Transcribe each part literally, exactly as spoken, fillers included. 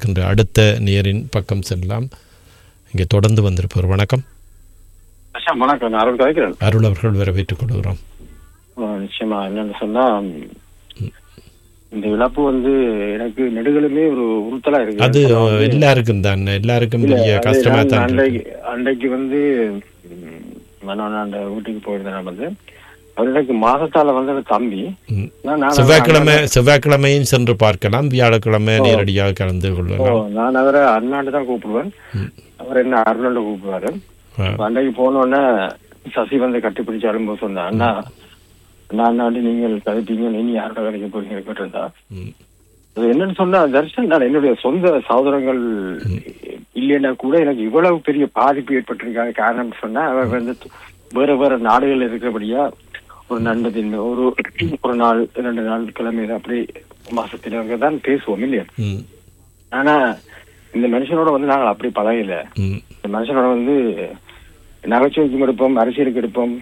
வந்திருக்கின்ற அடுத்த நேரின் பக்கம் செல்லலாம். இங்கே தொடர்ந்து வந்திருப்பவர். வணக்கம். வணக்கம், அருள் கலைக்கிறேன். அருள் அவர்கள் வரவேற்றுக் கொள்கிறோம். நிச்சயமா என்னன்னு சொன்னா, இந்த இழப்பு வந்து எனக்கு நெடுகளுமே ஒரு உறுத்தலா இருக்கு. அது எல்லாருக்கும் தான், எல்லாருக்கும் பெரிய கஷ்டமா தான். அன்றைக்கு அன்றைக்கு வந்து அந்த வீட்டுக்கு போயிருந்தேன். நான் வந்து அவர் எனக்கு மாதத்தால வந்து தம்பி செவ்வாய்க்கிழமை செவ்வாய்க்கிழமையும் சென்று பார்க்கலாம், வியாழக்கிழமை நேரடியாக கலந்து கொள்ளலாம். நான் அவரை அண்ணாண்டு தான் கூப்பிடுவேன், அவர் என்ன அருளாண்டு கூப்பிடுவாரு. அன்றைக்கு போனோடனே சசி வந்து கட்டிப்பிடிச்சு அரும்போது சொன்னேன், அண்ணா நான் நாட்டு நீங்கள் கதைப்பீங்க, நீ யாரோட கதைக்க போறீங்க கேட்டிருந்தா. அது என்னன்னு சொன்னா, தர்ஷன் நான் என்னுடைய சொந்த சகோதரங்கள் இல்லைன்னா கூட எனக்கு இவ்வளவு பெரிய பாதிப்பு ஏற்பட்டிருக்காங்க. காரணம் சொன்னா, அவர் வந்து வேற வேற நாடுகள் இருக்கிறபடியா ஒரு நண்பத்தின் ஒரு ஒரு நாள் இரண்டு நாள் கிழமையில அப்படி மாசத்துல தான் பேசுவோம் இல்லையா. ஆனா இந்த மனுஷனோட வந்து நாங்கள் அப்படி பழகல. இந்த மனுஷனோட வந்து நகைச்சுவைக்கும் எடுப்போம், அரசியலுக்கு எடுப்போம்,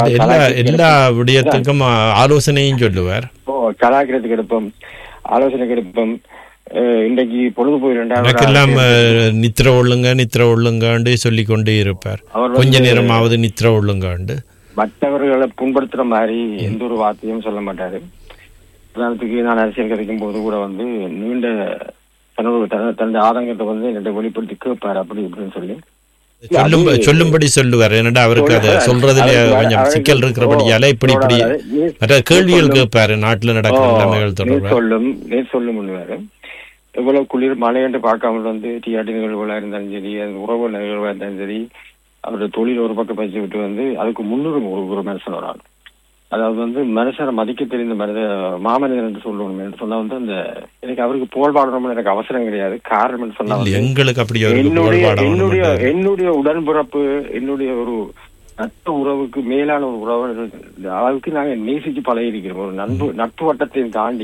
எல்லா விடயத்துக்கும் ஆலோசனையும் சொல்லுவார். ஓ கலாக்கிரத்துக்கு எடுப்போம், ஆலோசனைக்கு எடுப்போம். இன்றைக்கு பொழுது போய் ரெண்டாம் நித்திர ஒழுங்க நித்திர ஒழுங்காண்டு சொல்லி கொண்டே இருப்பார். கொஞ்ச நேரமாவது நித்திர ஒழுங்காண்டு. மற்றவர்களை புண்படுத்துற மாதிரி எந்த ஒரு வார்த்தையும் சொல்ல மாட்டாரு. உதாரணத்துக்கு நான் அரசியல் கிடைக்கும் போது கூட வந்து நீண்ட தன்னோட தன்னுடைய ஆதங்கத்தை வந்து என்னை வெளிப்படுத்தி கேட்பாரு, அப்படி இப்படின்னு சொல்லி சொல்லும் சொல்லும்படி சொல்லுவார். என்னடா அவருக்கு அதை சொல்றதுல கொஞ்சம் சிக்கல் இருக்கிறபடியால இப்படி இப்படி மற்ற கேள்விகள் கேட்பாரு, நாட்டுல நடக்கிற நிலைமைகள் தொடர்பாக சொல்லும் நேர் சொல்லும் பண்ணுவாரு. எவ்வளவு குளிர் மழை என்று பார்க்காமல் வந்து டிஆர்டி நிகழ்வுகளா இருந்தாலும் சரி, உறவு நிகழ்வா இருந்தாலும் சரி, அவருடைய தொழில் ஒரு பக்கம் பயிற்சி விட்டு வந்து அதுக்கு முன்னுரிமை ஒரு ஒரு மனுஷன் வராது. அதாவது வந்து மனுஷனை மதிக்க தெரிந்த மனித மாமனிதன் என்று சொல்லணும் என்று சொன்னா வந்து அந்த எனக்கு அவருக்கு புகழ்பாடணும்னு எனக்கு அவசரம் கிடையாது. காரணம் சொன்னா எங்களுக்கு அப்படி என்னுடைய என்னுடைய என்னுடைய உடன்பிறப்பு, என்னுடைய ஒரு நட்பு உறவுக்கு மேலான ஒரு உறவு அளவுக்கு நாங்க நேசிச்சு பழகி இருக்கிறோம். ஒரு நட்பு நட்பு வட்டத்தையும் தாண்டி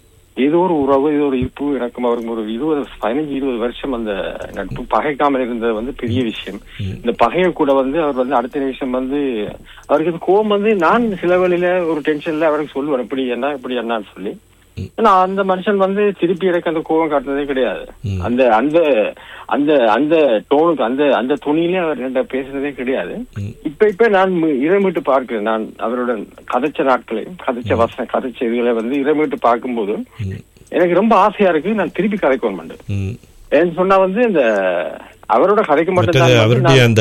ஏதோ ஒரு உறவு, ஏதோ ஒரு இருப்பு எனக்கும் அவருக்கு ஒரு இருபது பதினஞ்சு இருபது வருஷம் அந்த நட்பு பகைக்காமல் இருந்தது வந்து பெரிய விஷயம். இந்த பகையை கூட வந்து அவர் வந்து அடுத்த நிமிஷம் வந்து அவருக்கு கோபம் வந்து நான் சில வழியில ஒரு டென்ஷன்ல அவருக்கு சொல்லுவேன் இப்படி என்ன இப்படி என்னன்னு சொல்லி. ஆனா அந்த மனுஷன் வந்து திருப்பி எனக்கு அந்த கோபம் காட்டுனதே கிடையாது. அந்த அந்த அந்த அந்த டோனுக்கு அந்த அந்த துணியிலே அவர் என்கிட்ட பேசுனதே கிடையாது. இப்ப இப்ப நான் இரமிட்டு பார்க்கிறேன். நான் அவருடன் கதைச்ச நாட்களையும் கதைச்ச வசன கதைச்ச இதுகளை வந்து இரமிட்டு பார்க்கும்போது எனக்கு ரொம்ப ஆசையா இருக்கு. நான் திருப்பி கதைக்க மாட்டேன். ஏன்னு சொன்னா வந்து இந்த அவரோட கதைக்க மாட்டேன். அவருடைய அந்த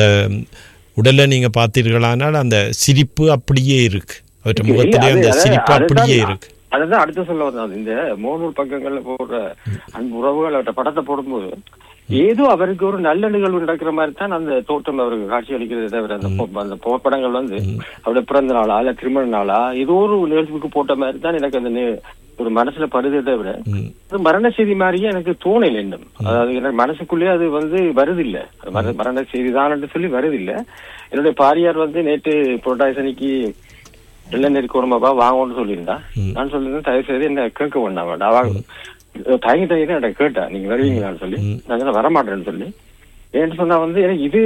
உடலை நீங்க பாத்தீர்களானால் அந்த சிரிப்பு அப்படியே இருக்கு, அவருடைய முகத்திலே அந்த சிரிப்பு அப்படியே இருக்கு. அதுதான் அடுத்து சொல்ல வந்தது. இந்த மூணு பக்கங்கள்ல போடுற அன்பு உறவுகள் அவர்கிட்ட படத்தை போடும்போது ஏதோ அவருக்கு ஒரு நல்ல நிகழ்வு நடக்கிற மாதிரி தான் அந்த தோட்டம் அவருக்கு காட்சி அளிக்கிறது தவிர அந்த அந்த புகைப்படங்கள் வந்து அவருடைய பிறந்த நாளா இல்ல திருமண நாளா ஏதோ ஒரு நிகழ்வுக்கு போட்ட மாதிரி தான் எனக்கு அந்த ஒரு மனசுல படுதே தவிர மரண செய்தி மாதிரியே எனக்கு தோணல இன்னும். அதாவது எனக்கு மனசுக்குள்ளேயே அது வந்து வருதில்லை, மரண செய்தி தான் சொல்லி வருதில்லை. என்னுடைய பாரியார் வந்து நேற்று புரட்டாசனிக்கு எல்லாம் நெருக்கணுமாப்பா வாங்கன்னு சொல்லியிருந்தா. நான் சொல்லியிருந்தேன் தயவு செய்து என்ன கேட்க வேண்டாம், அவங்க தயங்கி தயங்கி தான் என்கிட்ட கேட்டா நீங்க வருவீங்களான்னு சொல்லி. நான் வரமாட்டேன்னு சொல்லி ஏன்னு சொன்னா வந்து எனக்கு இது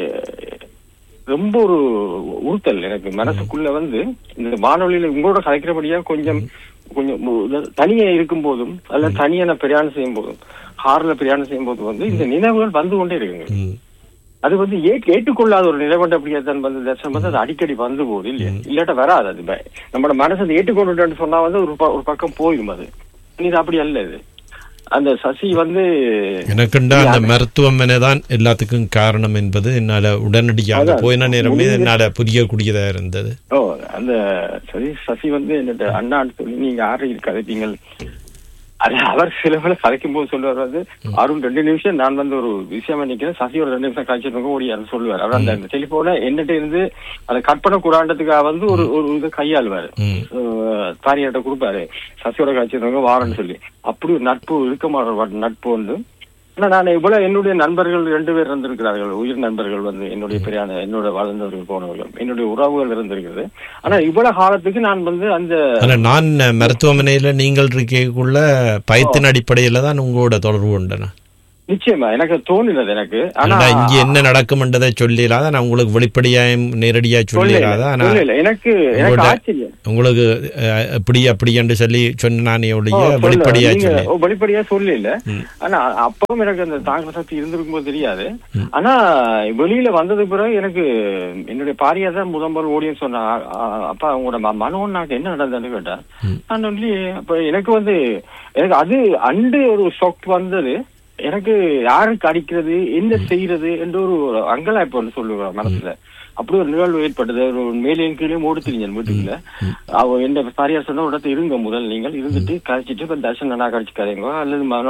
ரொம்ப ஒரு உறுத்தல் எனக்கு மனசுக்குள்ள வந்து இந்த வானொலியில உங்களோட கலைக்கிறபடியா கொஞ்சம் கொஞ்சம் தனியா இருக்கும் போதும் அல்ல தனியா நான் பிரயாணம் செய்யும் போதும் கார்ல பிரயாணம் செய்யும் போது வந்து இந்த நினைவுகள் வந்து கொண்டே இருக்குங்க. அது வந்து ஏற்றுக்கொள்ளாத ஒரு நிலைவண்ட அப்படியேதான் வந்து தர்ஷனம் வந்து அது அடிக்கடி வந்து போகுது இல்லையா, இல்லாட்ட வராது. அது நம்மளோட மனசை ஏற்றுக்கொண்டுட்டேன்னு சொன்னா வந்து ஒரு ஒரு பக்கம் போயிடும். அது இது அப்படி அல்ல. இது அந்த சசி வந்து எனக்குண்டா அந்த மருத்துவமனை தான் எல்லாத்துக்கும் காரணம் என்பது என்னால உடனடியாக போயின நேரமே என்னால புரியக்கூடியதா இருந்தது. ஓ அந்த சசி சசி வந்து என்னோட அண்ணான்னு சொல்லி நீங்க ஆறு கதைப்பீங்கள். அது அவர் சில வேலை கதைக்கும் போது சொல்லுவார் வந்து அருண் ரெண்டு நிமிஷம் நான் வந்து ஒரு விஷயமா நிக்கிறேன், சசி ஒரு ரெண்டு நிமிஷம் கழிச்சிருக்கோம் ஓடி அதை சொல்லுவார். அவர் அந்த டெலிபோனை என்னட்ட இருந்து அதை கட் பண்ண கூடாண்டதுக்காக வந்து ஒரு ஒரு இதை கையாளுவாரு, தாரியாட்ட கொடுப்பாரு சசியோட கழிச்சிருக்கவங்க வாரன்னு சொல்லி. அப்படி ஒரு நட்பு இருக்கமான நட்பு வந்து. ஆனா நான் இவ்வளவு என்னுடைய நண்பர்கள் ரெண்டு பேர் இருந்திருக்கிறார்கள், உயிர் நண்பர்கள் வந்து என்னுடைய பெரியான என்னோட வாழ்ந்தவர்கள் போனவர்கள் என்னுடைய உறவுகள் இருந்திருக்கிறது. ஆனா இவ்வளவு காலத்துக்கு நான் வந்து அந்த நான் மருத்துவமனையில நீங்கள் இருக்கக்குள்ள பயத்தின் அடிப்படையில தான் உங்களோட தொடர்பு உண்டன. நிச்சயமா எனக்கு தோணினது எனக்கு. ஆனா இங்க என்ன நடக்கும்ன்றதை சொல்லிடாத, நான் உங்களுக்கு வெளிப்படையாயும் நேரடியா சொல்லிடாத. ஆனா எனக்கு உங்களுக்கு அப்படி அப்படி என்று சொல்லி சொன்னானே ஒழிய வெளிப்படையா சொல்லி வெளிப்படையா சொல்லி இல்ல. ஆனா அப்பவும் எனக்கு அந்த தாங்க சக்தி இருந்திருக்கும் போது தெரியாது. ஆனா வெளியில வந்ததுக்கு பிறகு எனக்கு என்னுடைய பாரியா தான் முதல் ஓடியன்னு சொன்னா, அப்பா அவங்களோட மனோன்னாக்கு என்ன நடந்ததுன்னு கேட்டா, நான் சொல்லி அப்ப எனக்கு வந்து எனக்கு அது அண்டு ஒரு ஷாக் வந்தது. எனக்கு யாருக்கு அடிக்கிறது என்ன செய்யறது என்று ஒரு அங்கலாய்ப்பு வந்து சொல்லுவேன் மனசுல. அப்படி ஒரு நிகழ்வு ஏற்பட்டது. ஒரு மேலையும் கீழே ஓடி தெரிஞ்சேன் வீட்டுக்குள்ள. அவ என்ன பாரியார் சொன்ன இடத்துல இருங்க, முதல் நீங்கள் இருந்துட்டு கழிச்சிட்டு இப்ப தர்ஷன் அண்ணா கடிச்சுக்காதீங்க அல்லது மனோ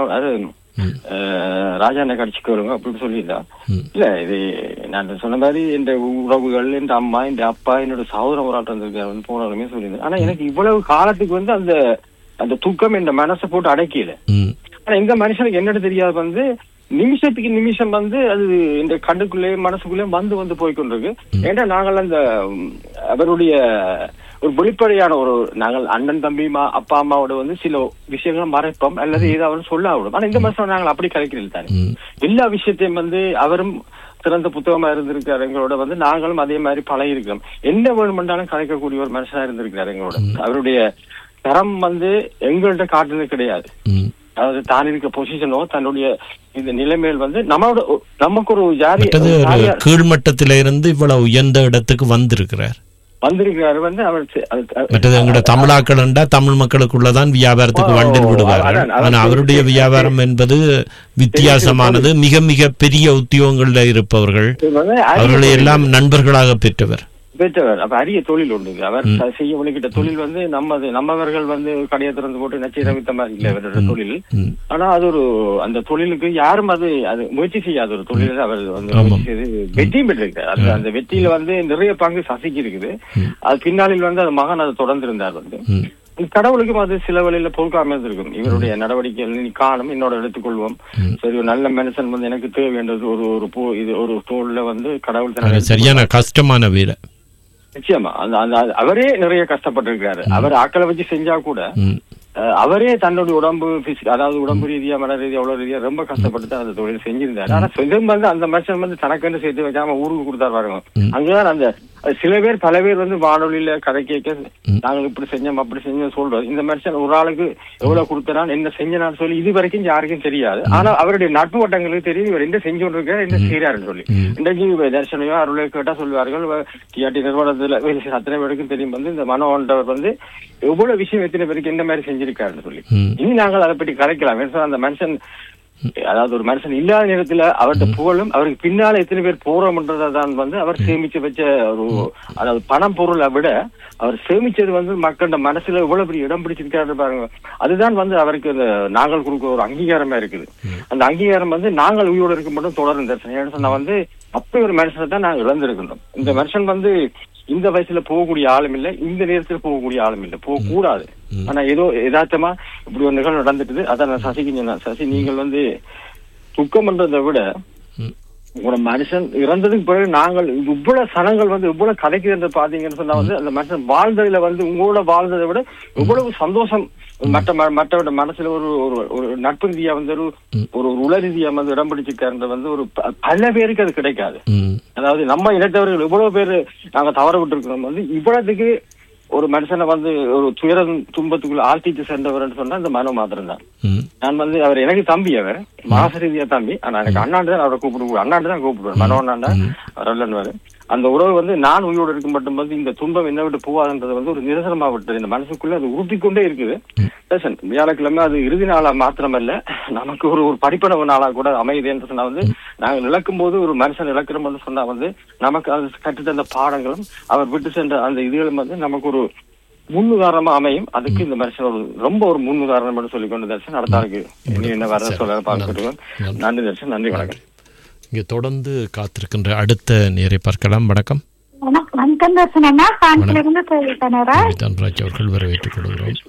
ராஜா அண்ணா கடிச்சுக்க வருங்க அப்படின்னு சொல்லியிருந்தா. இல்ல இது நான் சொன்ன மாதிரி இந்த உறவுகள், இந்த அம்மா, இந்த அப்பா, என்னோட சகோதரம் ஒரு ஆட்டம் வந்திருக்காரு போனாலுமே சொல்லியிருந்தேன். ஆனா எனக்கு இவ்வளவு காலத்துக்கு வந்து அந்த அந்த தூக்கம் இந்த மனசை போட்டு அடக்கல. ஆனா இந்த மனுஷனுக்கு என்னன்னு தெரியாது வந்து நிமிஷத்துக்கு நிமிஷம் வந்து அது இந்த கண்ணுக்குள்ளே மனசுக்குள்ளே வந்து வந்து போய்கொண்டிருக்கு. ஏன்னா நாங்கள் அந்த அவருடைய ஒரு வெளிப்படையான ஒரு நாங்கள் அண்ணன் தம்பி அப்பா அம்மாவோட வந்து சில விஷயங்களை மறைப்போம் அல்லது ஏதாவது சொல்ல ஆகணும். ஆனா இந்த மனுஷன் நாங்கள் அப்படி கலைக்கிறது தானே. எல்லா விஷயத்தையும் வந்து அவரும் சிறந்த புத்தகமா இருந்திருக்காரு எங்களோட, வந்து நாங்களும் அதே மாதிரி பழகி இருக்கிறோம். என்ன வேணுமென்றாலும் கலைக்கக்கூடிய ஒரு மனுஷனா இருந்திருக்கிறாரு எங்களோட. அவருடைய தரம் வந்து எங்கள்கிட்ட காட்டுறது கிடையாது. அதாவது தான் இருக்க பொசிஷனோ தன்னுடைய இந்த நிலைமையில் வந்து நம்மளோட நமக்கு ஒரு ஜாதி கீழ்மட்டத்தில இருந்து இவ்வளவு உயர்ந்த இடத்துக்கு வந்திருக்கிறார் வந்திருக்கிறாரு வந்து அவர் மற்றது எங்களோட தமிழாக்கள் என்றா தமிழ் மக்களுக்குள்ளதான் வியாபாரத்துக்கு வண்டில் விடுவார்கள். ஆனா அவருடைய வியாபாரம் என்பது வித்தியாசமானது. மிக மிக பெரிய உத்தியோகங்கள்ல இருப்பவர்கள், அவர்களை எல்லாம் நண்பர்களாக பெற்றவர் பெற்றவர். அப்ப அரிய தொழில் உண்டு. அவர் செய்ய வழிகிட்ட தொழில் வந்து நம்ம நம்மவர்கள் வந்து கடையை திறந்து போட்டு நச்சீரமித்த மாதிரி இல்லை அவரோட தொழில். ஆனா அது ஒரு அந்த தொழிலுக்கு யாரும் அது அது முயற்சி செய்யாத ஒரு தொழில். அவர் வந்து வெற்றியும் பெற்றிருக்காரு. அந்த அந்த வெற்றியில வந்து நிறைய பங்கு சசிக்கு இருக்குது. அது பின்னாளில் வந்து அது மகன் அதை தொடர்ந்து இருந்தார். வந்து கடவுளுக்கும் அது சில வழியில பொறுக்காம இருந்திருக்கும். இவருடைய நடவடிக்கைகள் நீ காணும் என்னோட எடுத்துக்கொள்வோம். சரி, ஒரு நல்ல மனுஷன் வந்து எனக்கு தேவைன்றது ஒரு ஒரு பூ இது ஒரு தோல்ல வந்து கடவுள் சரியான கஷ்டமான வீர நிச்சயமா அந்த அந்த அவரே நிறைய கஷ்டப்பட்டிருக்காரு. அவர் ஆக்களை வச்சு செஞ்சா கூட அவரே தன்னுடைய உடம்பு அதாவது உடம்பு ரீதியா மன ரீதியா அவ்வளவு ரீதியா ரொம்ப கஷ்டப்பட்டு தான் அந்த தொழில் செஞ்சிருந்தாரு. ஆனா சொந்தம் வந்து அந்த மனுஷன் வந்து தனக்குன்னு சேர்த்து வைக்காம ஊருக்கு கொடுத்தாரு பாருங்க. அங்கதான் அந்த சில பேர் பல பேர் வந்து வானொலியில கதை கேட்க நாங்கள் இப்படி செஞ்சோம் அப்படி செஞ்சோம் சொல்றோம். இந்த மனுஷன் ஒரு ஆளுக்கு எவ்வளவு கொடுத்தனான் என்ன செஞ்சனான்னு சொல்லி இது வரைக்கும் யாருக்கும் தெரியாது. ஆனா அவருடைய நட்பு வட்டங்களுக்கு தெரியும் இவர் என்ன செஞ்சு கொண்டிருக்காரு என்ன செய்யறாருன்னு சொல்லி. இன்றைக்கு தர்ஷனையோ அருளை கேட்டா சொல்லுவார்கள். டிஆர்டி நிறுவனத்துல வேலை செய்ய அத்தனை பேருக்கும் தெரியும் வந்து இந்த மனோன்றவர் வந்து எவ்வளவு விஷயம் எத்தனை பேருக்கு என்ன மாதிரி செஞ்சிருக்காருன்னு சொல்லி. இனி நாங்கள் அதை பற்றி கலைக்கலாம். அந்த மனுஷன் அதாவது ஒரு மனுஷன் இல்லாத நேரத்துல அவர்கிட்ட புகழும் அவருக்கு பின்னால எத்தனை பேர் போறோம்ன்றதான் வந்து அவர் சேமிச்சு வச்ச ஒரு அதாவது பணம் பொருளை விட அவர் சேமிச்சது வந்து மக்களோட மனசுல எவ்வளவு பெரிய இடம் பிடிச்சிருக்காரு பாருங்க. அதுதான் வந்து அவருக்கு அந்த நாங்கள் கொடுக்க ஒரு அங்கீகாரமா இருக்குது. அந்த அங்கீகாரம் வந்து நாங்கள் உயிரோடு இருக்க மட்டும் தொடரும் தர்சனம். ஏன்னு சொன்னா வந்து அப்படி ஒரு மனுஷனை தான் நாங்கள் இழந்திருக்கணும். இந்த மனுஷன் வந்து இந்த வயசுல போகக்கூடிய ஆளும் இல்லை, இந்த நேரத்துல போகக்கூடிய ஆளும் இல்லை, போக கூடாது. ஆனா ஏதோ யதார்த்தமா இப்படி ஒரு நிகழ்வு நடந்துட்டு அதான் நான் சசிக்கு சொன்னேன். சசி, நீங்கள் வந்து துக்கம் பண்றதை விட உங்களோட மனுஷன் இறந்ததுக்கு பிறகு நாங்கள் இவ்வளவு சனங்கள் வந்து இவ்வளவு கதைக்குது பாத்தீங்கன்னு சொன்னா வந்து அந்த மனுஷன் வாழ்ந்ததுல வந்து உங்களோட வாழ்ந்ததை விட இவ்வளவு சந்தோஷம் மற்ற மற்றவட மனசுல ஒரு ஒரு நட்பு ரீதியா வந்து ஒரு ஒரு உள ரீதியா வந்து இடம் பிடிச்சிருக்காருன்ற வந்து ஒரு பல பேருக்கு அது கிடைக்காது. அதாவது நம்ம இனத்தவர்கள் இவ்வளவு பேரு நாங்க தவற விட்டு இருக்கிறோம் வந்து இவ்வளவுக்கு ஒரு மனுஷனை வந்து ஒரு துயர துன்பத்துக்குள்ள ஆழ்த்திட்டு சென்றவர் சொன்னா இந்த மனோ மாத்திரம் தான். நான் வந்து அவர் எனக்கு தம்பி, அவர் மாச ரீதியா தம்பி. ஆனா எனக்கு அண்ணாண்டு தான் அவரை கூப்பிடுவேன், அண்ணாண்டு தான் கூப்பிடுவேன், மனோ அண்ணாண்டா அவர். அந்த உறவு வந்து நான் உயிரோடு இருக்கும் மட்டும் வந்து இந்த துன்பம் என்ன விட்டு போவாதுன்றது வந்து ஒரு நிரசனமா விட்டது. இந்த மனசுக்குள்ள அது உறுத்திக்கொண்டே இருக்குது. வியாழக்கிழமை அது இறுதி நாளா மாத்திரமல்ல, நமக்கு ஒரு ஒரு படிப்பனவு நாளா கூட அமையுது என்று சொன்னா வந்து நாங்கள் இழக்கும் போது ஒரு மனுஷன் இழக்கிறோம்னு சொன்னா வந்து நமக்கு அது கற்றுத்தந்த பாடங்களும் அவர் விட்டு சென்ற அந்த இதுகளும் வந்து நமக்கு ஒரு முன்னுதாரணமா அமையும். அதுக்கு இந்த மனுஷன் ஒரு ரொம்ப ஒரு முன்னுதாரணம் சொல்லிக் கொண்டு தர்ஷன் அடுத்தாருக்கு இனி என்ன வர சொல்ல பார்த்துருக்கோம். நன்றி தர்ஷன், நன்றி, வணக்கம். இங்கே தொடர்ந்து காத்திருக்கின்ற அடுத்த நேரை பார்க்கலாம். வணக்கம். அவர்கள் வரவேற்றுக் கொள்கிறோம்.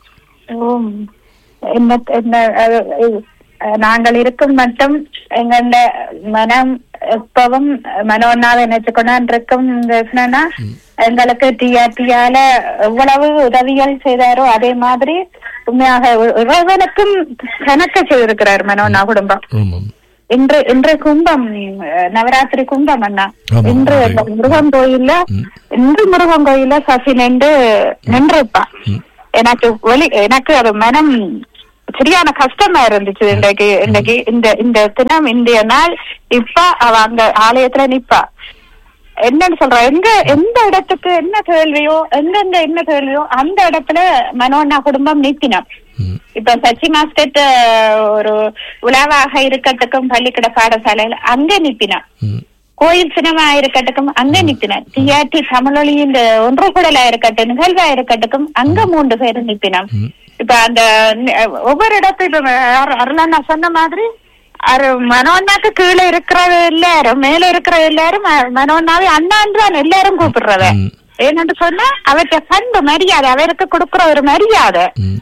நாங்கள் இருக்கும் மட்டும் எங்கள மனம் எப்பவும் மனோன்னாவை நினைச்சுக்கொண்டான் இருக்கும். எங்களுக்கு டிஆர்டியால எவ்வளவு உதவிகள் செய்தாரோ அதே மாதிரி உண்மையாக இறைவனுக்கும் கணக்க செய்திருக்கிறார் மனோன்னா குடும்பம். இன்று இன்று கும்பம் நவராத்திரி கும்பம் அண்ணா. இன்று முருகன் கோயில்ல இன்று முருகன் கோயில்ல சசி நின்று நின்றுப்பான். எனக்கு ஒலி எனக்கு அது மனம் சரியான கஷ்டமா இருந்துச்சு. இன்றைக்கு இன்றைக்கு இந்த இந்த தினம் இந்திய நாள் இப்ப அவ அங்க ஆலயத்துல நிப்பா. என்னன்னு சொல்ற, எங்க எந்த இடத்துக்கு என்ன கேள்வியோ எங்கெங்க என்ன கேள்வியோ அந்த இடத்துல மனோண்ணா குடும்பம் நித்தினம். இப்ப சச்சி மாஸ்டர் ஒரு உலாவாக இருக்கட்டுக்கும் பள்ளிக்கூட பாடசாலையில அங்க நிப்பினான். கோயில் சினிமா இருக்கட்டுக்கும் அங்க நிப்பினான். டிஆர்டி தமிழொலியின் ஒன்று குடலா இருக்கட்டும் நிகழ்வா இருக்கட்டுக்கும் அங்க மூன்று பேரும் நிப்பினான். இப்ப அந்த ஒவ்வொரு இடத்துல இப்ப அருளண்ணா சொன்ன மாதிரி மனோண்ணாக்கு கீழே இருக்கிற எல்லாரும் மேல இருக்கிற எல்லாரும் மனோண்ணாவே அண்ணான்றான் எல்லாரும் கூப்பிடுறவ. ஏன்னு சொன்னா அவற்ற பண்பு மரியாதை, அவருக்கு கொடுக்குற ஒரு மரியாதை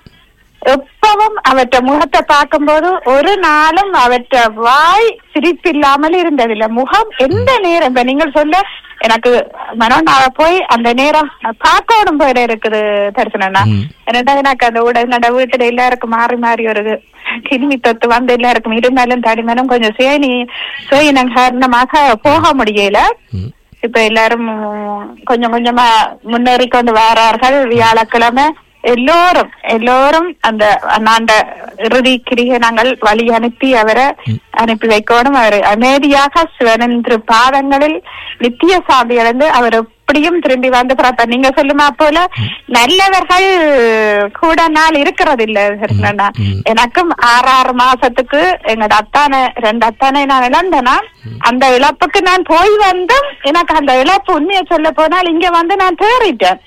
எப்பவும் அவற்ற முகத்தை பார்க்கும் போது ஒரு நாளும் அவற்ற வாய் சிரிப்பு இல்லாமல் இருந்ததில்லை. முகம் எந்த நேரம் இப்ப நீங்கள் சொல்ல எனக்கு மனோண்ணாவை போய் அந்த நேரம் பார்க்கணும் போயிட இருக்குது தரிசனம்னா. என்னடா எனக்கு அந்த உட என்னோட வீட்டுல எல்லாருக்கும் மாறி மாறி ஒரு கிருமி தொத்து வந்து எல்லாருக்கும் இருமலும் தடிமலும் கொஞ்சம் சேனி சுயினம் காரணமாக போக முடியல. இப்ப எல்லாரும் கொஞ்சம் கொஞ்சமா முன்னேறி கொண்டு வரார்கள். வியாழக்கிழமை எல்லோரும் எல்லோரும் அந்த அண்ணாண்ட இறுதி கிரியை நாங்கள் வழி அனுப்பி அவரை அனுப்பி வைக்கணும். அவர் அமைதியாக சிவனின் திரு பாதங்களில் நித்திய சாமி அடைந்து அவர் எப்படியும் திரும்பி வந்து பிறப்பார். நீங்க சொல்லுமா போல நல்லவர்கள் கூட நாள் இருக்கிறது இல்ல. எனக்கும் ஆறு ஆறு மாசத்துக்கு எங்க அத்தானை ரெண்டு அத்தானை நான் இழந்தேனா, அந்த இழப்புக்கு நான் போய் வந்தும் எனக்கு அந்த இழப்பு உண்மையை சொல்ல போனால் இங்க வந்து நான் தேறிட்டேன்.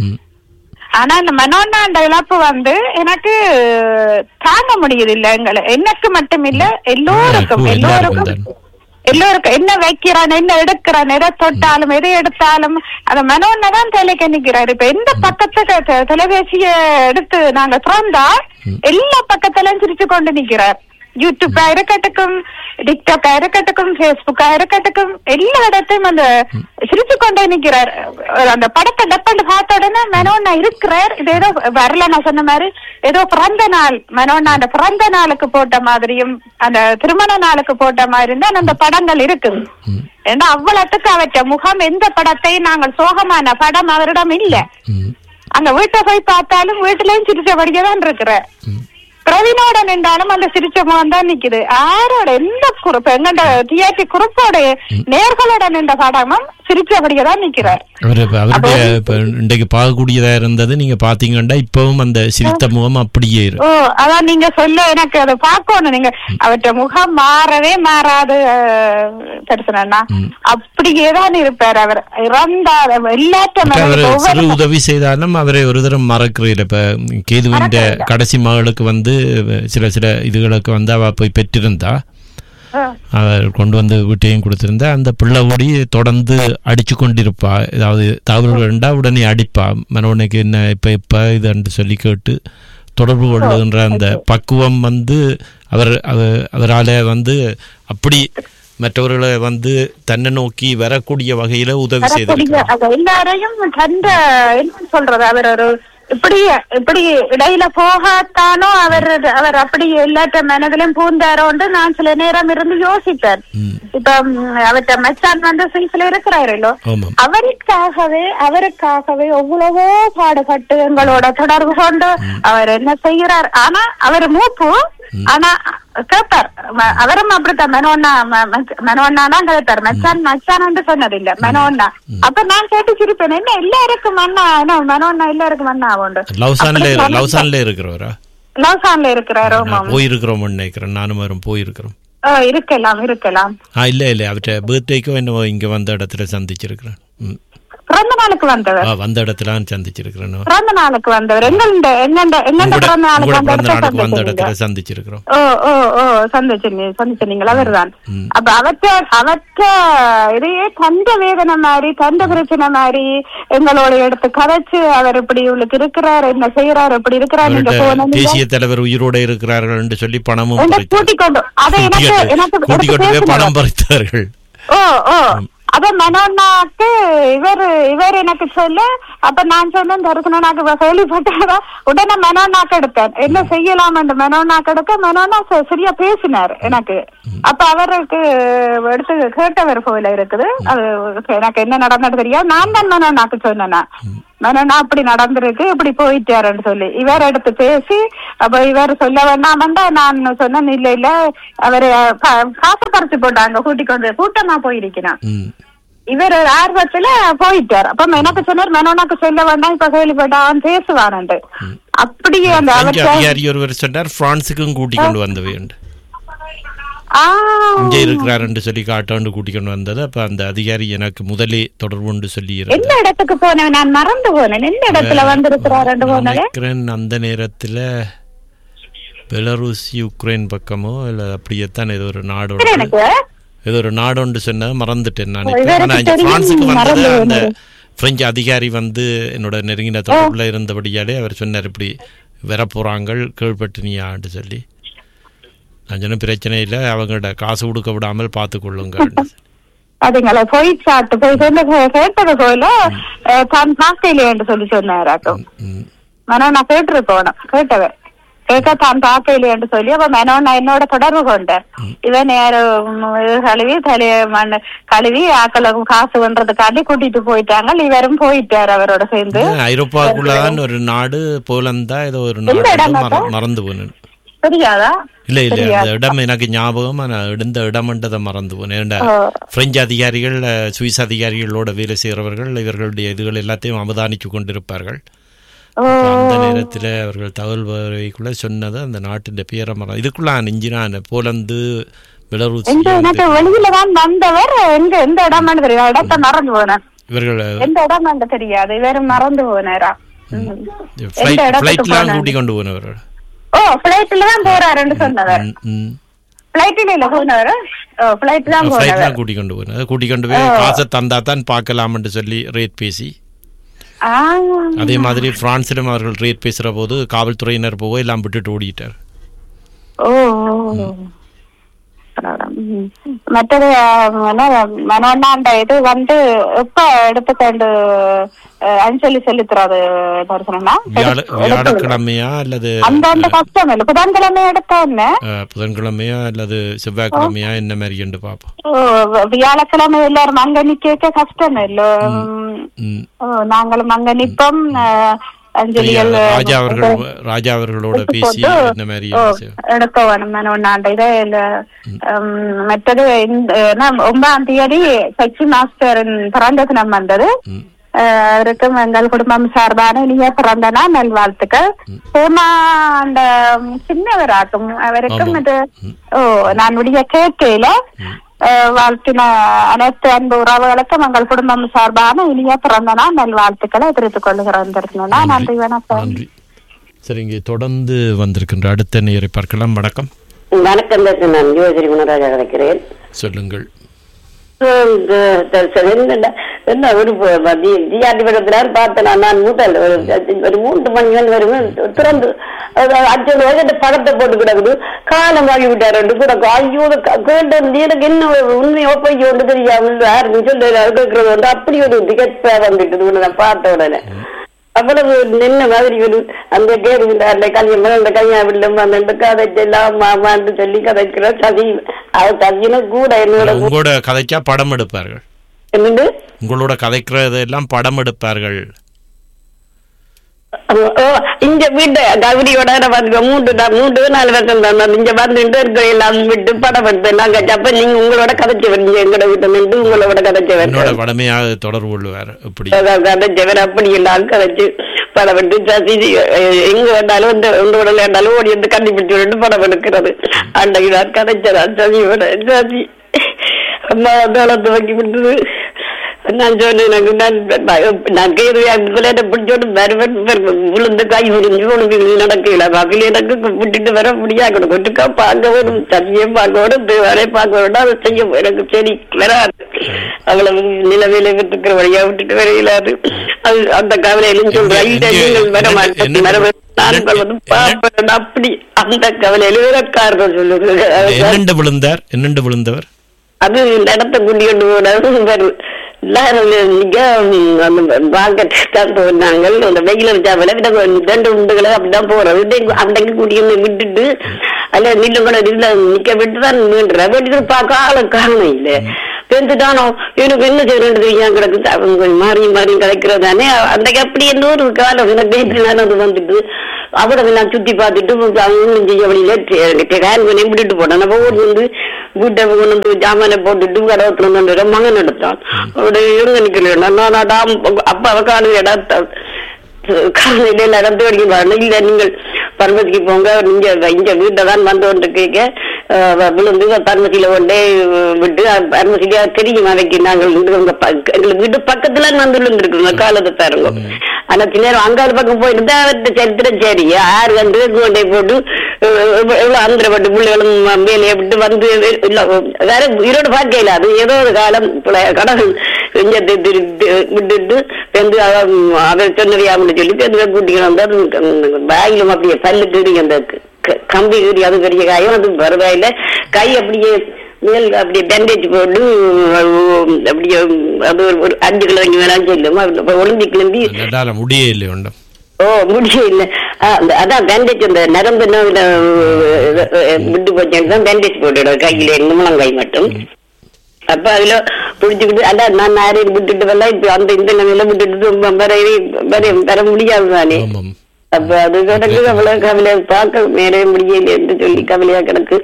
ஆனா இந்த மனோண்ணா அந்த இழப்பு வந்து எனக்கு தாங்க முடியுது இல்ல. எங்களை எனக்கு மட்டும் இல்ல எல்லோருக்கும் எல்லோருக்கும் எல்லோருக்கும் என்ன வைக்கிறான் என்ன எடுக்கிறான் எதை தொட்டாலும் எதை எடுத்தாலும் அந்த மனோண்ணா தான் தலைக்கு நிக்கிறாரு. இப்ப எந்த பக்கத்துக்கு தொலைபேசிய எடுத்து நாங்க திறந்தா எல்லா பக்கத்திலும் சிரிச்சு கொண்டு நிக்கிறார். யூடியூப்பா இருக்கட்டுக்கும் டிக்டாக்கா இருக்கட்டுக்கும் பேஸ்புக்கா இருக்கட்டுக்கும் எல்லா இடத்தையும் அந்த சிரிச்சு கொண்டே நிக்கிறார். அந்த படத்தை டப்பண்டு பார்த்த உடனே மனோண்ணா இருக்கிறார். இது ஏதோ வரல நான் சொன்ன மாதிரி ஏதோ பிறந்த நாள் மனோண்ணா அந்த பிறந்த நாளுக்கு போட்ட மாதிரியும் அந்த திருமண நாளுக்கு போட்ட மாதிரி தான் அந்த படங்கள் இருக்குது. ஏன்னா அவ்வளவுக்கு அவற்ற முகம் எந்த படத்தையும் நாங்கள் சோகமான படம் அவரிடம் இல்ல. அந்த வீட்டை போய் பார்த்தாலும் வீட்டுலயும் சிரிச்சபடியதான் இருக்கிற. பிரவீனோட நின்றாலும் அந்த சிரிச்ச முகம் தான் நிக்குது. ஆரோட எந்த குறுப்பு எங்கண்ட டிஆர்டி குறுப்போட நேர்களோட நின்ற படமும் சிரிச்சபடியதான் நிக்கிறார். அவருடைய இன்றைக்கு பார்க்கக்கூடியதா இருந்தது நீங்க பாத்தீங்கன்னா இப்பவும் அந்த சிரித்த முகம் அப்படியே இருக்கு. ஓ அதான் நீங்க சொல்ல எனக்கு அதை பார்க்கணும். நீங்க அவற்ற முகம் மாறவே மாறாது தரிசனா அப்படியேதான் இருப்பார். அவர் இறந்தார் எல்லாத்தையும் உதவி செய்தாலும் அவரை ஒரு தரம் மறக்கிறீர். இப்ப கேதுவின் கடைசி மகளுக்கு வந்து சில சில இதுகளுக்கு வந்து அவ போய் பெற்றிருந்தா அவர் கொண்டு வந்து வீட்டையும் கொடுத்திருந்தா அந்த பிள்ளை ஓடி தொடர்ந்து அடிச்சு கொண்டிருப்பா. ஏதாவது தவறுகள் இருந்தா உடனே அடிப்பா. மனோனுக்கு என்ன இப்ப இப்ப இது சொல்லி கேட்டு தொடர்பு கொள்ளுகின்ற அந்த பக்குவம் வந்து அவர் அவரால் வந்து அப்படி மற்றவர்களை வந்து தன்னை நோக்கி வரக்கூடிய வகையில உதவி செய்திருக்கிறார். எல்லாரையும் கண்ட என்ன சொல்றது அவர் ஒரு இப்படி இப்படி இடையில போகத்தானோ அவர் அவர் அப்படி எல்லாத்த மனதிலும் பூந்தாரோன்னு நான் சில நேரம் இருந்து யோசிப்பேன். இப்ப அவர்கிட்ட மச்சான் வந்து சுவிஸ்ல இருக்கிறாரோ அவருக்காகவே அவருக்காகவே எவ்வளவோ பாடுபட்டு எங்களோட தொடர்பு கொண்டு அவர் என்ன செய்யறார். ஆனா அவர் மூப்பு ஆனா கேட்பார். அவரும் அப்படித்தான் மனோண்ணா மனோண்ணாதான் கேட்பார். மச்சான் மச்சான் வந்து சொன்னது இல்ல மனோண்ணா. அப்ப நான் கேட்டு சிரிப்பேன் என்ன எல்லாருக்கும் அண்ணா மனோண்ணா எல்லாருக்கும் அண்ணா உண்டு. லவ்சான்ல இருக்கிறவரா? லவ்சான்ல இருக்கிறாரோ போயிருக்கிறோம் நினைக்கிறேன். நானும் வரும் போயிருக்கிறோம். இருக்கலாம் இருக்கலாம். இல்ல இல்ல அவற்றை பர்த்டேக்கோ என்னவோ இங்க வந்த இடத்துல சந்திச்சிருக்கிறேன். பிறந்த நாளுக்கு வந்தவர் வந்த இடத்துல சந்திச்சிருக்கிறேன். பிறந்த நாளுக்கு வந்தவர் எங்க எங்க எங்க பிறந்த நாளுக்கு வந்த இடத்துல சந்திச்சிருக்கிறோம். ஓ ஓ ஓ சந்திச்சு சந்திச்சீங்களா? அவர்தான். அப்ப அவற்ற அவற்ற இதையே தந்த வேதனை மாதிரி தந்த பிரச்சனை மாதிரி எங்களோட எடுத்து கதைச்சு அவர் இப்படி உங்களுக்கு இருக்கிறார் என்ன செய்யறாரு இப்படி இருக்கிறார். நீங்க போன தேசிய தலைவர் உயிரோட இருக்கிறார்கள் என்று சொல்லி பணமும் கூட்டிக் கொண்டு அதை எனக்கு எனக்கு பணம் பறித்தார்கள். ஓ ஓ அப்ப மனோண்ணாக்கு இவர் இவர் எனக்கு சொல்ல, அப்ப நான் சொன்னேன் தரிசனாக்கு கேள்விப்பட்டாரா, உடனே மனோண்ணாக்கு எடுத்தேன் என்ன செய்யலாம் என்று மனோண்ணாக்கு எடுக்க மனோண்ணா சரியா பேசினார் எனக்கு. அப்ப அவருக்கு எடுத்து கேட்டவர் போல இருக்குது. அது எனக்கு என்ன நடந்தது தெரியாது. நான் தான் மனோண்ணாக்கு சொன்னேன்னா மனோண்ணா அப்படி நடந்திருக்கு இப்படி போயிட்டாருன்னு சொல்லி இவர் எடுத்து பேசி, அப்ப இவர் சொல்ல வேண்டாம் நான் சொன்னேன் இல்ல இல்ல அவரு காசு பறிச்சு போட்டாங்க கூட்டிக் கொண்டு கூட்டமா போயிருக்கிறான். இவர் ஆர்வத்துல போயிட்டார். அப்ப எனக்கு சொன்னார் மனோண்ணாக்கு சொல்ல வேண்டாம் இப்ப கேள்விப்பட்டான் பேசுவான்ட்டு. அப்படியே அந்த அவர் சொன்னார் பிரான்ஸுக்கும் கூட்டிக் கொண்டு வந்தவை இங்கே இருக்கிறார் சொல்லி காட்டாண்டு கூட்டிக்கொண்டு வந்தது. அப்ப அந்த அதிகாரி எனக்கு முதலே தொடர்பு சொல்லி எந்த இடத்துக்கு போனேன் நான் மறந்து போனேன். எந்த இடத்துல வந்திருக்கிறார் அந்த நேரத்துல பெலருஸ் யுக்ரைன் பக்கமோ இல்ல அப்படியேத்தான் ஏதோ ஒரு நாடோட ஏதோ ஒரு நாடோண்டு சொன்ன மறந்துட்டேன் நான். பிரான்ஸுக்கு வந்தது அந்த பிரெஞ்சு அதிகாரி வந்து என்னோட நெருங்கின தொடர்புல இருந்தபடியாலே அவர் சொன்னார் இப்படி வரப்போறாங்க கேள்விப்பட்டினியான்னு சொல்லி. நான் சொன்ன பிரச்சனை இல்லை, அவங்கள்ட்ட காசு கொடுக்க விடாமல் பார்த்து கொள்ளுங்க. அதுங்களா போய் சாட்டு போய் சொன்ன கேட்டது போல தான் பார்க்கலையேன்னு சொல்லி சொன்னாராக்கும். மனோ நான் கேட்டு போனேன் கேட்டவன் கேட்க தான் பார்க்கலையேன்னு சொல்லி அப்ப மனோ நான் என்னோட தொடர்பு கொண்டேன். இவன் நேரம் கழுவி தலைய மண் கழுவி ஆக்களுக்கு காசு பண்றதுக்காண்டி கூட்டிட்டு போயிட்டாங்க. இவரும் போயிட்டாரு அவரோட சேர்ந்து. ஐரோப்பாவுக்குள்ளதான் ஒரு நாடு போலந்தா ஏதோ ஒரு நாடு மறந்து போனேன் தெரியாதா? இல்ல இல்ல அந்த இடம் எனக்கு ஞாபகம். இந்த இடம்ன்றதை மறந்து போனேன். பிரெஞ்சு அதிகாரிகள் சுவிஸ் அதிகாரிகளோட வேலை செய்கிறவர்கள் இவர்களுடைய இதுகள் எல்லாத்தையும் அவதானிச்சு கொண்டிருப்பார்கள். அந்த நேரத்தில் அவர்கள் தகவல் வரைக்குள்ள சொன்னது அந்த நாட்டின் பேரை மறந்து இதுக்குள்ள நெஞ்சினான் போலந்து பெலருஸ் வெளியிலதான் வந்தவர். எந்த எந்த இடம் இடத்தை மறந்து போனேன். இவர்கள் எந்த இடம் தெரியாது இவர் மறந்து போனாரா கூட்டி கொண்டு போனவர்கள். ஓ ஃளைட்ல தான் போறாருன்னு சொன்னவர். ஃளைட்ல இல்ல போனவர் ஃளைட் தான் போறாரு. கூட்டி கொண்டு போனாரு. கூட்டி கொண்டு போய் காசை தந்தா தான் பார்க்கலாம்னு சொல்லி ரேட் பேசி அதே மாதிரி பிரான்சிலும் அவர்கள் ரேட் பேசுற போது காவல்துறையினர் போக எல்லாம் விட்டுட்டு ஓடிட்டார். ஓ மற்றது மனோண்ணாண்ட இது வந்து எப்ப எடுத்துக்கொண்டு அஞ்சலி செலுத்துறது தரிசனம்னா வியாழக்கிழமையா அல்லது அந்த கஷ்டம் இல்ல புதன்கிழமையா எடுத்தோன்னு புதன்கிழமையா அல்லது செவ்வாய்க்கிழமையா என்ன மாதிரி என்று பாப்போம். வியாழக்கிழமை எல்லாரும் அங்க நிக்க கஷ்டம் இல்ல. நாங்களும் அங்க நிப்போம். ராஜா அவர்கள் ராஜா அவர்களோட பேசி என்ன மாதிரி எடுக்க வேணும் மனோண்ணாண்ட இதை மற்றது ஒன்பதாம் தேதி சச்சி மாஸ்டரின் பிறந்த தினம் வந்தது. அவருக்கும் எங்கள் குடும்பம் சார்பான இனிய பிறந்த நாள் நல்வாழ்த்துக்கள். ஹேமா அந்த சின்னவராக்கும் அவருக்கும் இது ஓ நான் உடைய கேட்கையில வாழ்த்தின அனைத்து அன்பு உறவுகளுக்கும் எங்கள் குடும்பம் சார்பான இனிய பிறந்த நாள் நல்வாழ்த்துக்களை தெரிவித்துக் கொள்கிறோம். நன்றி வணக்கம். சரி, இங்கே தொடர்ந்து வந்திருக்கின்ற அடுத்த நேரை பார்க்கலாம். வணக்கம். வணக்கம், நான் யோசரி குணராஜா கிடைக்கிறேன். சொல்லுங்கள். என்ன ஒரு ஜிஆர்டிபுரத்தினார் பார்த்தேன் நான் முதல் ஒரு மூன்று மணி வருவேன் திறந்து அஞ்சு படத்தை போட்டு கிடக்குது காலம் வாங்கி விட்டாரு கூட ஐயோ கேட்டு எனக்கு என்ன உண்மை ஒப்பைக்கு ஒன்று தெரியாமல் யாருன்னு சொல்லி கேட்கறது வந்து அப்படி ஒரு திகப்பா வந்துட்டு நான் பார்த்த உடனே அவ்வளவு நின்ன மாதிரி ஒரு அந்த கேரு அந்த கல்யாணம் அந்த கல்யாணம் அந்த கதை எல்லாம் மாமான்னு சொல்லி கதைக்கிற சதி அது சதினா கூட என்னோட உங்களோட கதைக்கா படம் எடுப்பார்கள். என்னண்டு உங்களோட கதைக்கிறது எல்லாம் படம் எடுப்பார்கள். இங்க வீட்டு கபடியோட வந்து மூன்று மூன்று நாலு வருஷம் தான் இங்க வந்துட்டு இருக்க எல்லாம் விட்டு படம் எடுத்து நாங்க அப்ப நீங்க உங்களோட கதைச்சவர் எங்களோட வீட்டை நின்று உங்களோட கதைச்சவர் படமையாக தொடர்பு கொள்வார். கதைச்சவர் அப்படி எல்லாம் கதைச்சு படம் எடுத்து எங்க வேண்டாலும் இந்த உங்களோட வேண்டாலும் ஓடி வந்து கண்டுபிடிச்சு விட்டு படம் எடுக்கிறது அன்றைக்கு நான் கதைச்சதா சதியோட சதி அம்மா வந்து துவக்கி விட்டது. நான் சொன்னேன் நான் கைது பிடிச்சோட்டு வருவன் விழுந்து கை விழுந்து உனக்கு நடக்கல பக்கல எனக்கு விட்டுட்டு வர முடியாது கொட்டுக்கா பார்க்க வேணும் சதியை பார்க்க வேணும் தேவாரே பார்க்க வேணும் அதை செய்ய எனக்கு சரி வராது அவ்வளவு நிலவையில விட்டுக்கிற வழியா விட்டுட்டு வரையிலாது அது அந்த கவலையிலும் சொல்றேன் வர மாட்டேன் நாங்கள் வந்து பார்ப்பேன் அப்படி அந்த கவலையில வேறக்காரர்கள் சொல்லுங்க. விழுந்தார் என்னண்டு விழுந்தவர் அது நடத்த கூட்டிட்டு போனாங்க. வாங்கத்தான் போனாங்க. அந்த வெயில ரெண்டு உண்டுகளை அப்படிதான் போறோம். அன்றைக்கு கூட்டிட்டு விட்டுட்டு அல்ல நில்ல கூட இல்ல நிக்க விட்டுதான் வெட்டிட்டு பார்க்க ஆளை காணும் இல்ல பெருந்துட்டானோ எனக்கு என்ன செய்யறது ஏன் கிடக்குது அவங்க மாறி மாறி கிடைக்கிறதானே. அன்றைக்கு அப்படி என்ன ஒரு காலம் அது வந்துட்டு அவரை நான் சுத்தி பார்த்துட்டு அவங்களும் செய்ய வழியில கேன் விட்டுட்டு போனேன். நம்ம ஊர் வந்து வீட்டை கொண்டு வந்து ஜாமானை போட்டுட்டு கடவுத்துல வந்து மகன் எடுத்தான். அவருடைய இவங்க நிக்கல அப்பாவை காணு இடம் காலையில நடந்து வரைக்கும் இல்ல நீங்கள் பர்மதிக்கு போங்க நீங்க இங்க வீட்டை தான் வந்து கொண்டு கேட்க விழுந்து பர்மசியில கொண்டே விட்டு பர்மசிலியா தெரியும் அவைக்கு நாங்கள் எங்களுக்கு வீட்டு பக்கத்துல வந்து விழுந்துருக்குங்க காலத்தை பாருங்க. ஆனா சில நேரம் அங்காத பக்கம் போயிருந்தா அவர்கிட்ட சரித்திரம் சரி ஆறு கண்டு கொண்டே போட்டு எவ்வளவு ஆந்திரப்பட்டு பிள்ளைகளும் மேலே விட்டு வந்து வேற உயிரோடு பார்க்கல. அது ஏதோ ஒரு காலம் கடவுள் விட்டுட்டு வந்து அவர் சொன்னதையாமனு சொல்லி பெருமை கூட்டிக்கணும் வந்து அது பேகிலும் அப்படியே பல்லு கீறி அந்த கம்பி கீறி அது பெரிய காயம். அது பரவாயில்ல கை அப்படியே மேல் அப்படியே பேண்டேஜ் போட்டு அப்படியே அது ஒரு அஞ்சு கிலோ வேணாலும் சொல்லும் ஒளிஞ்சி கிளம்பி முடியல ஓ முடிய இல்ல அதான் பேண்டேஜ் அந்த நரம்பு விட்டு போச்சுதான் பேண்டேஜ் போட்டுடும் கையில முழங்கை மட்டும். அப்ப அதுல புடிச்சுக்கிட்டு அதான் நான் யாரையும் விட்டுட்டு வரல இப்ப அந்த இந்த நிலையில விட்டுட்டு வர முடியாது தானே. அப்ப அது கிடக்கு அவ்வளவு கவலை பார்க்க மேலே முடியல என்று சொல்லி கவலையா கிடக்கு.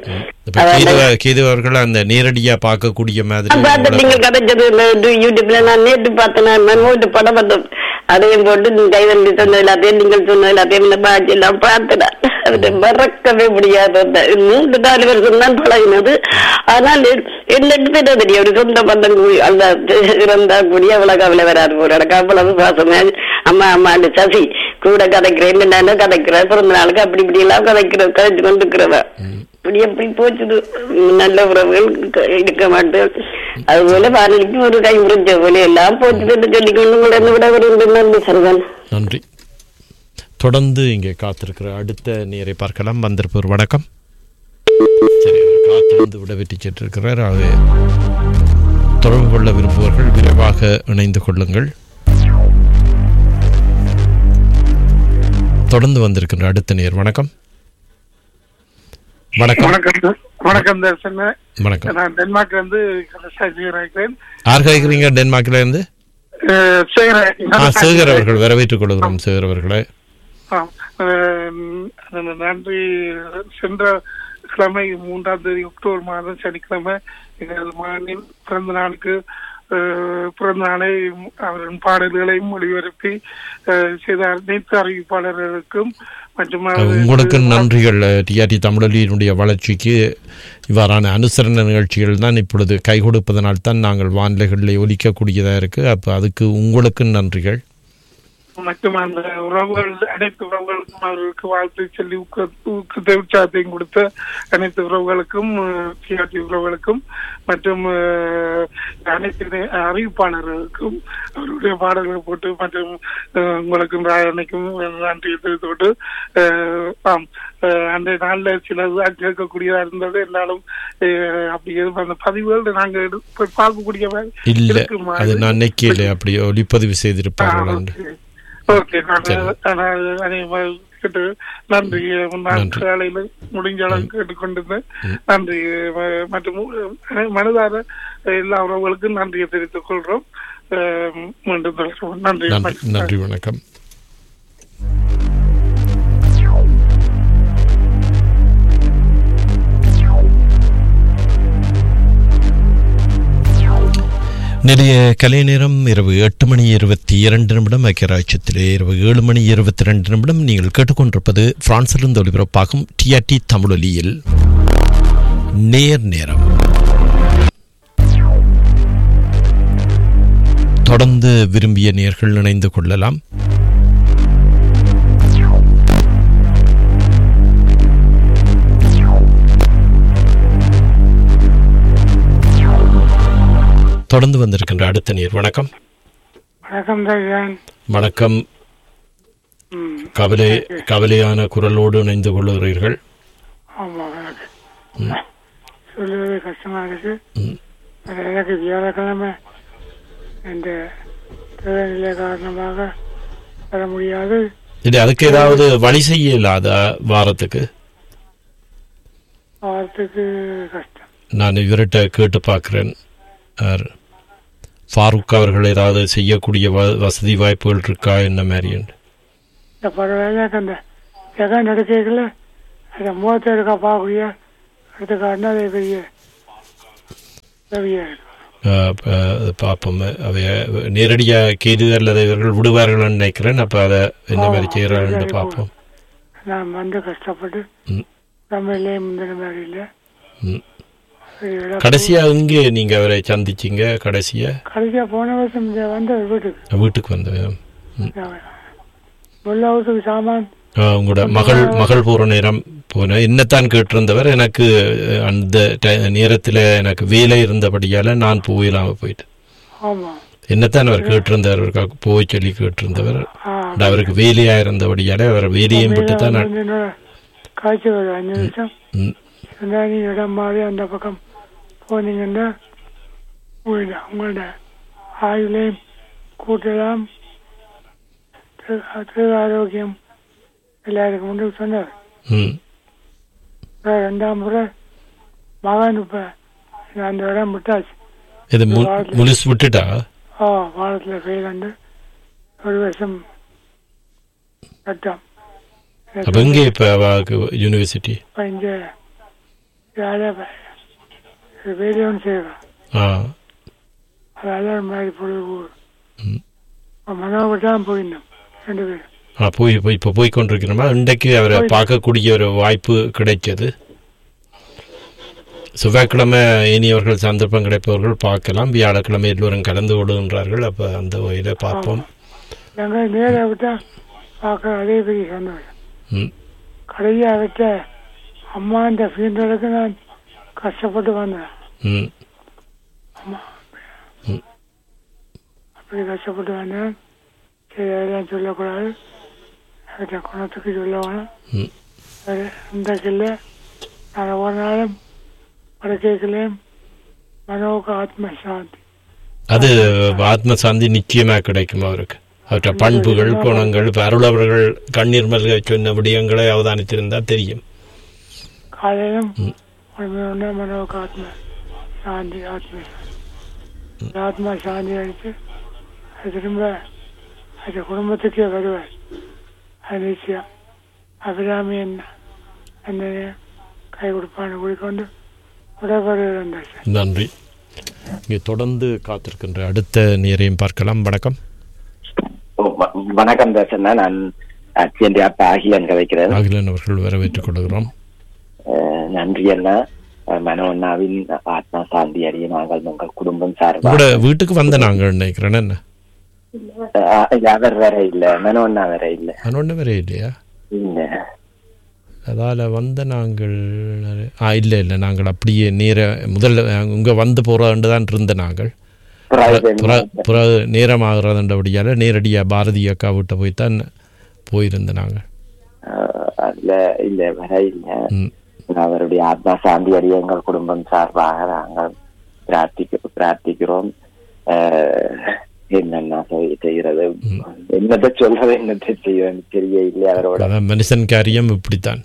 அந்த நேரடியா பார்க்கக்கூடிய மாதிரி பார்த்து நீங்க கதைச்சது யூடியூப்ல நான் நேற்று பார்த்தேன் படம் பார்த்தோம். அதையும் போட்டு கைதண்டி சொன்ன எல்லாத்தையும் நீங்கள் சொன்ன எல்லாத்தையும் பாட்சி எல்லாம் பார்த்தேன். அது மறக்கவே முடியாது. மூன்று நாலு வருஷம் தான் பழகினது. ஆனால் என்னட்டு தெரியும் ஒரு சொந்த பந்தம் அந்த இருந்தா கூடிய அவ்வளவு கவலை வராது போறாங்க. அவ்வளவு பாசமே அம்மா அம்மாண்டு சசி கூட கதைக்கிறேன் என்ன கதைக்கிறேன் பிறந்த நாளுக்கு அப்படி இப்படி எல்லாம் கதைக்கிற கதைச்சு கொண்டு இருக்கிறவ இப்படி எப்படி போச்சுது. நல்ல உறவுகள் இருக்க மாட்டேன். அதுபோல வானொலிக்கு ஒரு கை உறிஞ்ச போல எல்லாம் போச்சுன்னு சொல்லிக்கொண்டு விட ஒரு சர்வன் நன்றி. தொடர்ந்து இங்கே காத்திருக்கிற அடுத்த நேரை பார்க்கலாம். வந்திருப்பவர் வணக்கம். சரி காத்திருந்து விட வெற்றி சென்றிருக்கிறார். ஆகவே தொடர்பு கொள்ள விரும்புவர்கள் விரைவாக இணைந்து கொள்ளுங்கள். தொடர்ந்து வந்திருக்கின்ற அடுத்த நேர் வணக்கம். வணக்கம் வணக்கம் தர்சன். வணக்கம். நான் டென்மார்க்ல இருந்து இருக்கிறேன். யார் கேட்குறீங்க? டென்மார்க்ல இருந்து சேகர் அவர்கள். வரவேற்றுக் கொள்கிறோம் சேகர் அவர்களை. நன்றி. சென்ற கிழமை மூன்றாம் தேதி அக்டோபர் மாதம் சனிக்கிழமை எங்கள் மகனின் பிறந்த நாளுக்கு பிறந்த நாளை அவரின் பாடல்களையும் ஒளிபரப்பி செய்த அனைத்து அறிவிப்பாளர்களுக்கும் மற்றும் உங்களுக்கு நன்றிகள். டிஆர்டி தமிழொலியினுடைய வளர்ச்சிக்கு இவ்வாறான அனுசரணை நிகழ்ச்சிகள் தான் இப்பொழுது கை கொடுப்பதனால் தான் நாங்கள் வானிலைகளில் ஒலிக்கக்கூடியதாக இருக்கு. அப்போ அதுக்கு உங்களுக்கு நன்றிகள். மற்றும் அந்த உறவுகள் அனைத்து உறவுகளுக்கும் அவர்களுக்கு வாழ்த்து சொல்லி ஊக்கத்தை உற்சாகத்தையும் கொடுத்த அனைத்து உறவுகளுக்கும் டிஆர்டி உறவுகளுக்கும் மற்றும் அனைத்து அறிவிப்பாளர்களுக்கும் அவருடைய பாடல்களை போட்டு மற்றும் உங்களுக்கும் ராயனைக்கும் நன்றி தெரிவித்துவிட்டு ஆம் அந்த நாள்ல சிலது கேட்கக்கூடியதா இருந்தது. என்னாலும் அப்படி அந்த பதிவுகள் நாங்க பார்க்கக்கூடிய இல்லை அது நான் நினைக்கல அப்படி ஒளிப்பதிவு செய்திருப்பார்கள். ஓகே நன்றி. காலையில முடிஞ்ச அளவு கேட்டுக்கொண்டிருந்தேன். நன்றி மற்றும் மனதார எல்லா உறவுகளுக்கும் நன்றியை தெரிவித்துக் கொள்றோம். மீண்டும் நன்றி. நன்றி வணக்கம். நிறைய கலை நேரம் இரவு எட்டு மணி இருபத்தி இரண்டு நிமிடம். ஐக்கியராட்சியத்திலே இரவு ஏழு மணி இருபத்தி ரெண்டு நிமிடம். நீங்கள் கேட்டுக்கொண்டிருப்பது பிரான்சிலிருந்து ஒலிபரப்பாகும் டிஆர்டி தமிழொலியில் நேர் நேரம். தொடர்ந்து விரும்பிய நேர்கள் இணைந்து கொள்ளலாம். தொடர்ந்து வந்திருக்கின்ற அடுத்த நேர் வணக்கம். வணக்கம். வணக்கம். கவலை கவலையான குரலோடு இணைந்து கொள்ளுகிறீர்கள். சொல்லுவது கஷ்டமா இருக்கு. எனக்கு வியாழக்கிழமை இந்த தேவைநிலை காரணமாக வர முடியாது. இது அதுக்கு ஏதாவது வழி செய்ய இல்லாத வாரத்துக்கு வாரத்துக்கு கஷ்டம். நான் இவர்கிட்ட கேட்டு பார்க்குறேன். ஃபாரூக் அவர்கள் ஏதாவது செய்யக்கூடிய வசதி வாய்ப்புகள் இருக்கா என்ன மாதிரி? இந்த பரவாயில்ல அந்த ஜெகன் நடக்கல அந்த மூவத்தை இருக்கா பார்க்கக்கூடிய எடுத்துக்காட்டினா அது பெரிய பெரிய பார்ப்போம். அவைய நேரடியாக கேது அல்லது இவர்கள் விடுவார்கள் நினைக்கிறேன். அப்போ அதை என்ன மாதிரி செய்கிறார்கள் பார்ப்போம். நான் வந்து கஷ்டப்பட்டு நம்ம இல்லையே முந்தின மாதிரி இல்லை. கடைசியா இங்கே நீங்க அவரை சந்திச்சீங்க? கடைசியா கடைசியா போன வருஷம் வந்து வீட்டுக்கு வீட்டுக்கு வந்த முல்லாவுக்கு சாமான் உங்களோட மகள் மகள் போற நேரம் போன என்னத்தான் கேட்டிருந்தவர். எனக்கு அந்த நேரத்துல எனக்கு வேலை இருந்தபடியால நான் போயிடாம போயிட்டேன். என்னத்தான் அவர் கேட்டிருந்தவர், போய் சொல்லி கேட்டிருந்தவர். அவருக்கு வேலையா இருந்தபடியால அவர் வேலையும் விட்டு தான் காய்ச்சி வரும் அஞ்சு நிமிஷம் இடம் மாறி அந்த பக்கம் போனீங்கன்னா உங்களோட ஆயுளையும் கூட்டலாம், ஆரோக்கியம் எல்லாருக்கும் உண்டு சொன்னார். ரெண்டாம் முறை மகன் இப்ப அந்த இடம் விட்டாச்சு. முழுசு விட்டுட்டா ஆ வாரத்துல ஃபெயில் ஆண்டு ஒரு வருஷம் கட்டம். அப்ப எங்க இப்ப யூனிவர்சிட்டி இங்க வேலையை ஒன்று செய்வேன். அதனால மாதிரி பொழுது மனோவிட்டான் போயிருந்தோம் ரெண்டு பேரும். போய் போய் இப்போ போய் கொண்டிருக்கிறோமா? இன்றைக்கு அவரை பார்க்கக்கூடிய ஒரு வாய்ப்பு கிடைச்சது. செவ்வாய்க்கிழமை இனியவர்கள் சந்தர்ப்பம் கிடைப்பவர்கள் பார்க்கலாம். வியாழக்கிழமை எல்லோரும் கலந்து கொள்கின்றார்கள். அப்போ அந்த வகையில பார்ப்போம். நாங்கள் நேராக விட்டா பார்க்க அதே பெரிய சந்தோஷம். கடைசியாக விட்ட அம்மா இந்த ஃபீல்டுக்கு நான் கஷ்டப்பட்டு வந்தேன். அம்மா அப்படி கஷ்டப்பட்டு வந்தேன். சரி அதெல்லாம் சொல்லக்கூடாது, அவற்றை குணத்துக்கு சொல்ல வேணும். இந்த கில்ல நான் ஒரு நாளும் வடக்கேக்கலையும் மனோவுக்கு ஆத்ம சாந்தி. அது ஆத்ம சாந்தி நிச்சயமா கிடைக்கும் அவருக்கு. அவற்றை பண்புகள் குணங்கள் அருளவர்கள் கண்ணீர் மல்க சொன்ன விடயங்களை அவதானித்திருந்தா தெரியும். காலையிலும் ஒன்று மனோவுக்கு ஆத்ம சாந்தி ஆத்ம ஆத்மா சாந்தி அடித்து அது திரும்ப அது குடும்பத்துக்கே வருவார். அது நிச்சயம் அபிராமி என்ன அந்த கை கொடுப்பான்னு கூடிக்கொண்டு உடற்படுவது. நன்றி. இங்கே தொடர்ந்து காத்திருக்கின்ற அடுத்த நேரையும் பார்க்கலாம். வணக்கம். வணக்கம் தர்சன், நான் அப்பா அகிலன் கதைக்கிறேன். அகிலன் அவர்கள் வரவேற்றுக் கொள்கிறோம். நன்றி அண்ணா. மனோண்ணாவின் ஆத்மா சாந்தி அடைய நாங்கள் உங்கள் குடும்பம் சார்பாக வீட்டுக்கு வந்த நாங்கள் நினைக்கிறேன். என்ன அவர் வேற இல்ல, மனோண்ணா வேற இல்ல. மனோண்ணா வேற இல்லையா? இல்ல, அதால வந்த நாங்கள் ஆ இல்ல இல்ல நாங்கள் அப்படியே நேர முதல்ல இங்க வந்து போறதுதான் இருந்த நாங்கள். நேரமாகிறதுன்றபடியால நேரடியா பாரதி அக்கா விட்ட போய்தான் போயிருந்த நாங்கள். இல்ல வர இல்ல. அவருடைய ஆத்மா சாந்தி அடைய எங்கள் குடும்பம் சார்பாக நாங்கள் பிரார்த்திக்க பிரார்த்திக்கிறோம். என்னன்னா செய்யறது என்னத்தை சொல்றது என்னத்தை செய்ய தெரிய இல்லை. அவரோட மனுஷன் காரியம் இப்படித்தான்,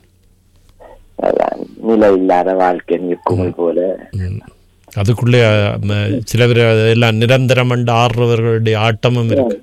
நிலை இல்லாத வாழ்க்கை நிற்குமல் போல. அதுக்குள்ளே சில பேர் எல்லாம் நிரந்தரம் ஆடுறவர்களுடைய ஆட்டமும் இருக்கு.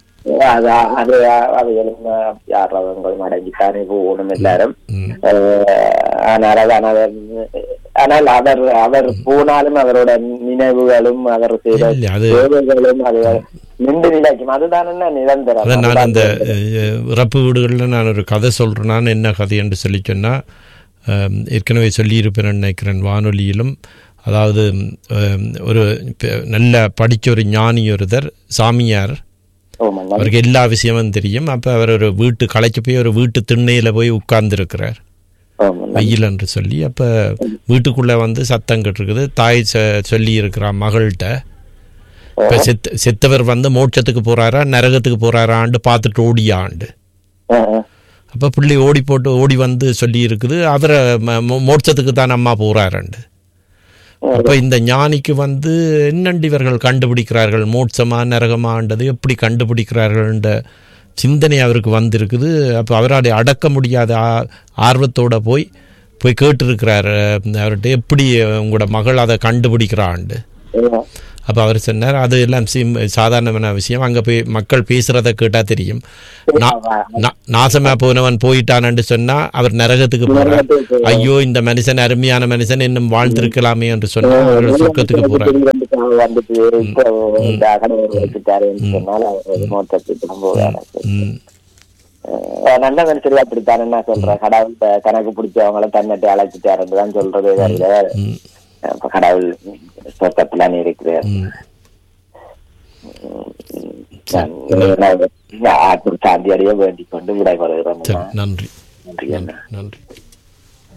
ஆடுறவங்களும் அடங்கித்தானே போகணும் எல்லாரும். ஆனால் அதான் அவர் ஆனால் அவர் அவர் போனாலும் அவரோட நினைவுகளும் அவர் செய்த சேவைகளும் அது நின்று நிலைக்கும். அதுதான் என்ன நிரந்தரம். நான் அந்த இறப்பு வீடுகள்ல நான் ஒரு கதை சொல்றேன். நான் என்ன கதை என்று சொல்லி சொன்னா, ஏற்கனவே சொல்லியிருப்பேன் நினைக்கிறேன் வானொலியிலும். அதாவது ஒரு நல்ல படிச்ச ஒரு ஞானி ஒருத்தர் சாமியார், அவருக்கு எல்லா விஷயமும் தெரியும். அப்ப அவர் ஒரு வீட்டு களைச்சு போய் ஒரு வீட்டு திண்ணையில போய் உட்கார்ந்து இருக்கிறார் வெயில் என்று சொல்லி. அப்ப வீட்டுக்குள்ள வந்து சத்தம் கேட்டிருக்குது. தாய் சொல்லி இருக்கிறா மகள்கிட்ட, இப்ப செத்த செத்தவர் வந்து மோட்சத்துக்கு போறாரா நரகத்துக்கு போறாரான்னு பார்த்துட்டு ஓடியாண்டு. அப்ப பிள்ளை ஓடி போட்டு ஓடி வந்து சொல்லி இருக்குது, அவரை மோட்சத்துக்கு தான் அம்மா போறாராண்டு. அப்ப இந்த ஞானிக்கு வந்து என்னண்டு இவர்கள் கண்டுபிடிக்கிறார்கள், மோட்சமா நரகமாண்டது எப்படி கண்டுபிடிக்கிறார்கள் என்ற சிந்தனை அவருக்கு வந்திருக்குது. அப்போ அவரால் அடக்க முடியாத ஆர்வத்தோட போய் போய் கேட்டிருக்கிறார் அவர்கிட்ட, எப்படி உங்களோட மகள் அதை கண்டுபிடிக்கிறான்ண்டு. அப்போ அவர் சொன்னார், அது எல்லாம் சிம் சாதாரணமான விஷயம், அங்கே போய் மக்கள் பேசுகிறத கேட்டால் தெரியும். நாசமாக போனவன் போயிட்டான்னு சொன்னால் அவர் நரகத்துக்கு போகிறார். ஐயோ இந்த மனுஷன் அருமையான மனுஷன் இன்னும் வாழ்ந்திருக்கலாமே என்று சொன்னால் அவர்கள் சொர்க்கத்துக்கு போகிறார். நல்ல மனுஷர் அப்படித்தான் என்ன சொல்ற, கடவுள் கணக்கு பிடிச்சவங்கள தன்னட்டை அழைச்சிட்டாருன்னு சொல்றது. கடவுள் சொர்க்கத்திலான இருக்கிறார். சாந்தி அடைய வேண்டிக் கொண்டு விடைபெறுகிறோம். நன்றி நன்றி நன்றி.